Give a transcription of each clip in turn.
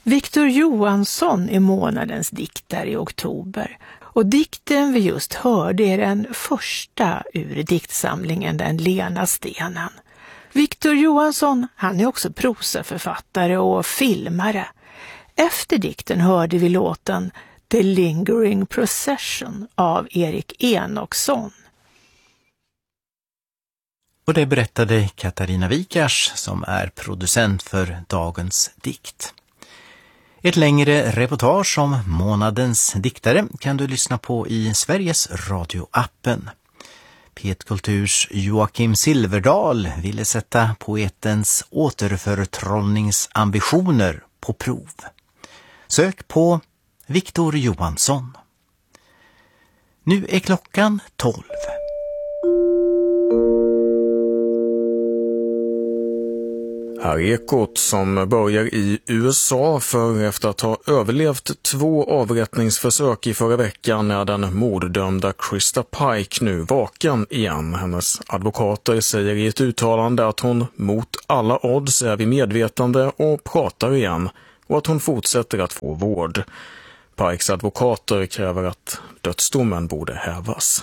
Victor Johansson är månadens diktare i oktober. Och dikten vi just hörde är den första ur diktsamlingen Den lena stenen. Victor Johansson, han är också prosaförfattare och filmare. Efter dikten hörde vi låten The Lingering Procession av Erik Enoksson. Och det berättade Katarina Wikars som är producent för dagens dikt. Ett längre reportage om månadens diktare kan du lyssna på i Sveriges Radio-appen. P1 Kulturs Joakim Silverdal ville sätta poetens återförtrollningsambitioner på prov. Sök på Victor Johansson. Nu är klockan 12. Här är Ekot som börjar i USA för efter att ha överlevt 2 avrättningsförsök i förra veckan är den morddömda Krista Pike nu vaken igen. Hennes advokater säger i ett uttalande att hon mot alla odds är vid medvetande och pratar igen och att hon fortsätter att få vård. Pikes advokater kräver att dödsdomen borde hävas.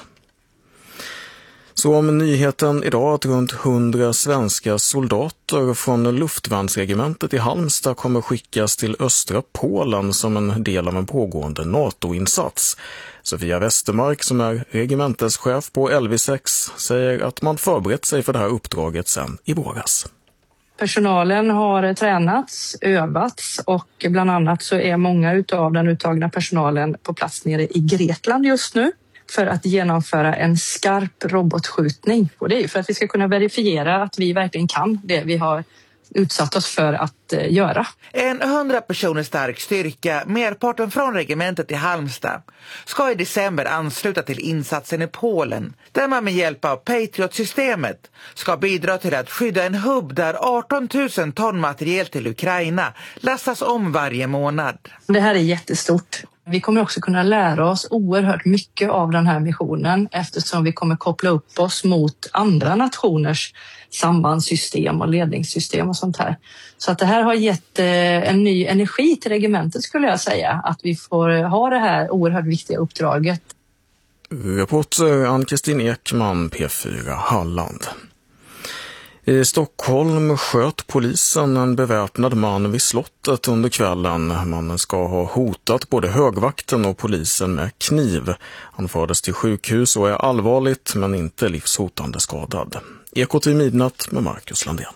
Så om nyheten idag att runt 100 svenska soldater från luftvärnsregementet i Halmstad kommer skickas till östra Polen som en del av en pågående NATO-insats. Sofia Westermark som är regementeschef på LV6 säger att man förberett sig för det här uppdraget sedan i våras. Personalen har tränats, övats och bland annat så är många utav den uttagna personalen på plats nere i Grekland just nu för att genomföra en skarp robotskjutning. Och det är ju för att vi ska kunna verifiera att vi verkligen kan det vi har utsatt oss för att göra. En 100 personer stark styrka, merparten från regementet i Halmstad, ska i december ansluta till insatsen i Polen, där man med hjälp av Patriot-systemet ska bidra till att skydda en hubb där 18 000 ton materiel till Ukraina lastas om varje månad. Det här är jättestort. Vi kommer också kunna lära oss oerhört mycket av den här missionen eftersom vi kommer koppla upp oss mot andra nationers sambandssystem och ledningssystem och sånt här. Så att det här har gett en ny energi till regementet skulle jag säga. Att vi får ha det här oerhört viktiga uppdraget. Reporter Ann-Kristin Ekman, P4 Halland. I Stockholm sköt polisen en beväpnad man vid slottet under kvällen. Mannen ska ha hotat både högvakten och polisen med kniv. Han fördes till sjukhus och är allvarligt men inte livshotande skadad. Ekot i midnatt med Marcus Landén.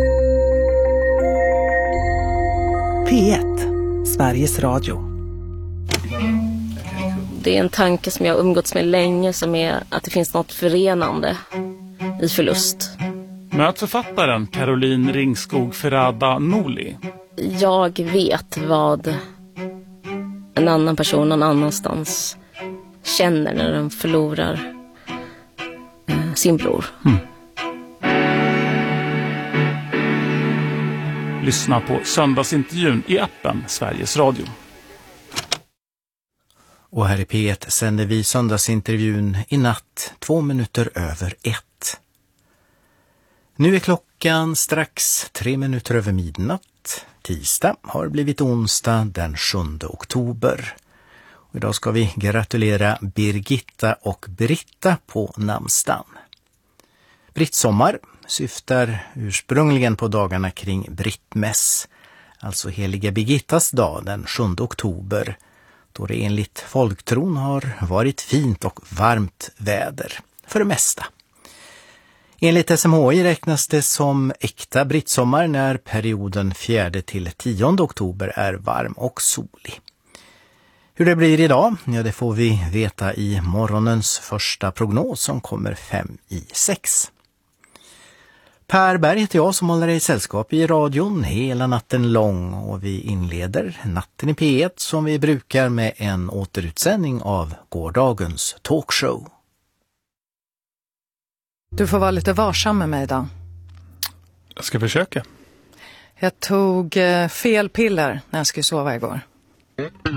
P1, Sveriges Radio. Det är en tanke som jag har umgåtts med länge som är att det finns något förenande i förlust. Möt författaren Caroline Ringskog Ferrada Noli. Jag vet vad en annan person någon annanstans känner när de förlorar sin bror. Lyssna på söndagsintervjun i appen Sveriges Radio. Och här i P1 sänder vi söndagsintervjun i natt 2:02. Nu är klockan strax 3:03 midnatt. Tisdag har blivit onsdag den 7 oktober. Och idag ska vi gratulera Birgitta och Britta på namnsdagen. Brittsommar syftar ursprungligen på dagarna kring Brittmäss, alltså heliga Birgittas dag den 7 oktober, då det enligt folktron har varit fint och varmt väder för det mesta. Enligt SMHI räknas det som äkta brittsommar när perioden 4-10 oktober är varm och solig. Hur det blir idag, ja det får vi veta i morgonens första prognos som kommer 5:06. Per Berg heter jag som håller i sällskap i radion hela natten lång och vi inleder natten i P1 som vi brukar med en återutsändning av gårdagens talkshow. Du får vara lite varsam med mig då. Jag ska försöka. Jag tog fel piller när jag skulle sova igår.